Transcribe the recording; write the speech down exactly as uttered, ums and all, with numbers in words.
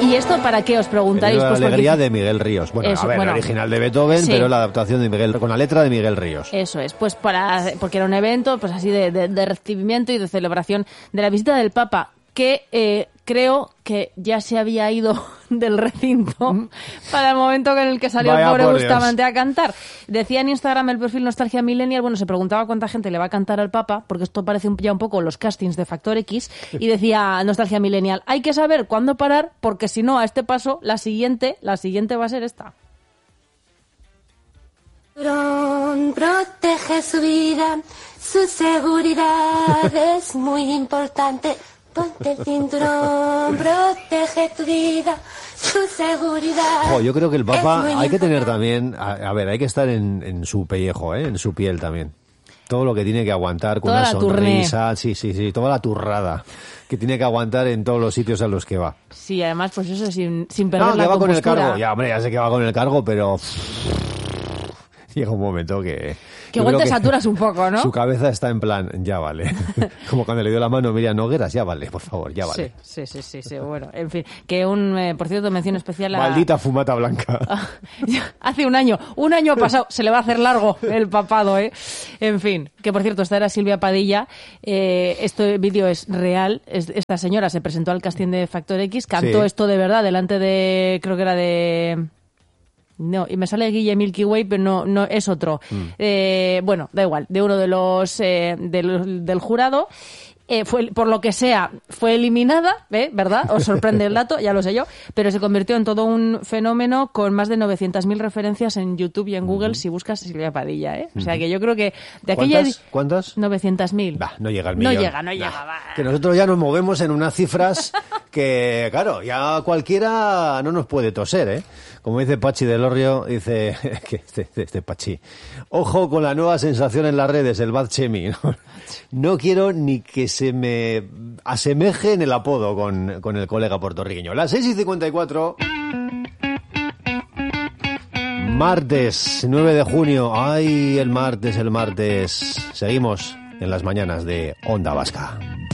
¿Y esto para qué os preguntáis? La Pues alegría porque... de Miguel Ríos. Bueno, Eso, a ver, bueno, el original de Beethoven, sí. pero la adaptación de Miguel con la letra de Miguel Ríos. Eso es, pues para porque era un evento pues así de, de, de recibimiento y de celebración de la visita del Papa, que eh, creo que ya se había ido del recinto para el momento en el que salió Vaya el pobre por Bustamante Dios. a cantar. Decía en Instagram el perfil Nostalgia Millennial, bueno, se preguntaba cuánta gente le va a cantar al Papa, porque esto parece un, ya un poco los castings de Factor X, y decía Nostalgia Millennial, hay que saber cuándo parar, porque si no, a este paso, la siguiente, la siguiente va a ser esta. Protege su vida, su seguridad es muy importante. Ponte el cinturón, protege tu vida, su seguridad. Jo, yo creo que el Papa es muy hay que tener importante. también, a, a ver, hay que estar en, en su pellejo, ¿eh? En su piel también. Todo lo que tiene que aguantar con Toda una la turné. sonrisa, sí, sí, sí, toda la turrada que tiene que aguantar en todos los sitios a los que va. Sí, además, pues eso, sin, sin perder No, que la va con el compostura. cargo, ya, hombre, ya sé que va con el cargo, pero llega un momento que... Que yo igual creo te saturas un poco, ¿no? Su cabeza está en plan, ya vale. Como cuando le dio la mano a Miriam Nogueras, ya vale, por favor, ya vale. Sí, sí, sí, sí, sí, bueno, en fin, que un, eh, por cierto, mención especial a... Maldita fumata blanca. Hace un año, un año pasado, se le va a hacer largo el papado, ¿eh? En fin, que por cierto, esta era Silvia Padilla, eh, este vídeo es real, es, esta señora se presentó al casting de Factor X, cantó Sí. esto de verdad delante de, creo que era de... No, y me sale Guille Milky Way, pero no, no es otro. Mm. Eh, bueno, da igual, de uno de los eh, del, del jurado. Eh, fue, por lo que sea, fue eliminada, ¿eh? ¿Verdad? Os sorprende el dato, ya lo sé yo, pero se convirtió en todo un fenómeno con más de novecientas mil referencias en YouTube y en Google si buscas Silvia Padilla, ¿eh? O sea que yo creo que de aquella... ¿Cuántas? ¿Cuántas? novecientas mil. Bah, no llega al No millón. llega, no llega. Nah. va. Que nosotros ya nos movemos en unas cifras que, claro, ya cualquiera no nos puede toser, ¿eh? Como dice Pachi del Orrio, dice, que este, este Pachi, ojo con la nueva sensación en las redes, el bad chemi. No, no quiero ni que se me asemeje en el apodo con, con el colega puertorriqueño. Las seis y cincuenta y cuatro... Martes, nueve de junio. Ay, el martes, el martes. Seguimos en las mañanas de Onda Vasca.